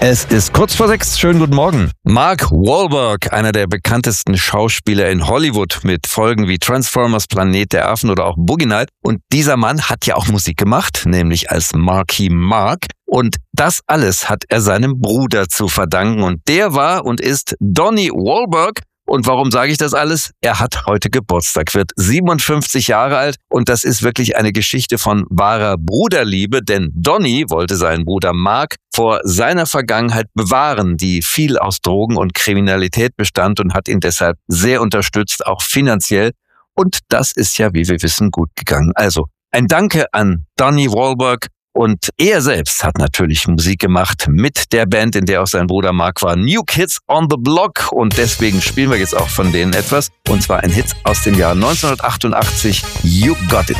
Es ist kurz vor 6. Schönen guten Morgen. Mark Wahlberg, einer der bekanntesten Schauspieler in Hollywood mit Folgen wie Transformers, Planet der Affen oder auch Boogie Night. Und dieser Mann hat ja auch Musik gemacht, nämlich als Marky Mark. Und das alles hat er seinem Bruder zu verdanken. Und der war und ist Donnie Wahlberg. Und warum sage ich das alles? Er hat heute Geburtstag, wird 57 Jahre alt und das ist wirklich eine Geschichte von wahrer Bruderliebe, denn Donnie wollte seinen Bruder Mark vor seiner Vergangenheit bewahren, die viel aus Drogen und Kriminalität bestand und hat ihn deshalb sehr unterstützt, auch finanziell. Und das ist ja, wie wir wissen, gut gegangen. Also ein Danke an Donnie Wahlberg. Und er selbst hat natürlich Musik gemacht mit der Band, in der auch sein Bruder Mark war, New Kids on the Block. Und deswegen spielen wir jetzt auch von denen etwas. Und zwar ein Hit aus dem Jahr 1988, You Got It.